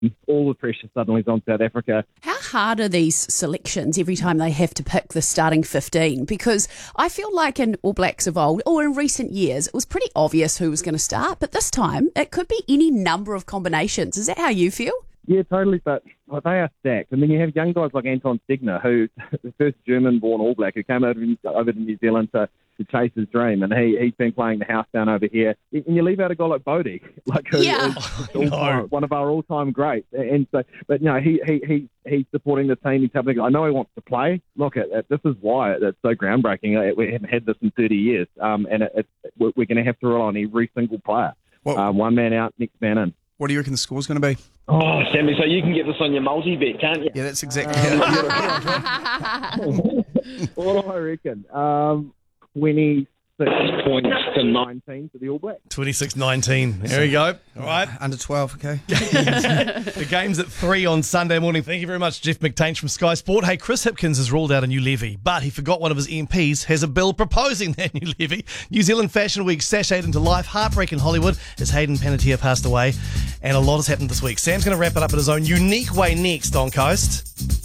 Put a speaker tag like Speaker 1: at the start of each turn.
Speaker 1: all the pressure suddenly is on South Africa.
Speaker 2: How hard are these selections every time they have to pick the starting 15? Because I feel like in All Blacks of old, or in recent years, it was pretty obvious who was going to start. But this time, it could be any number of combinations. Is that how you feel?
Speaker 1: Yeah, totally, but they are stacked. And then you have young guys like Anton Stegner, who the first German-born All Black, who came over to New Zealand to chase his dream, and he's been playing the house down over here. And you leave out a guy like Bodie, one of our all-time greats. And so, but he's supporting the team. He's helping. I know he wants to play. Look, this is why it's so groundbreaking. We haven't had this in 30 years, and we're going to have to rely on every single player. One man out, next man in.
Speaker 3: What do you reckon the score's going to be?
Speaker 4: Oh, Sammy, so you can get this on your multi-bet, can't you?
Speaker 3: Yeah, that's exactly it.
Speaker 1: What do I reckon? 26 points to 19 to the All Blacks.
Speaker 5: 26-19. There we go. All right.
Speaker 3: Under 12, okay.
Speaker 5: The game's at 3 on Sunday morning. Thank you very much, Jeff McTainch from Sky Sport. Hey, Chris Hipkins has ruled out a new levy, but he forgot one of his MPs has a bill proposing that new levy. New Zealand Fashion Week sashayed into life. Heartbreak in Hollywood as Hayden Panettiere passed away. And a lot has happened this week. Sam's going to wrap it up in his own unique way next on Coast.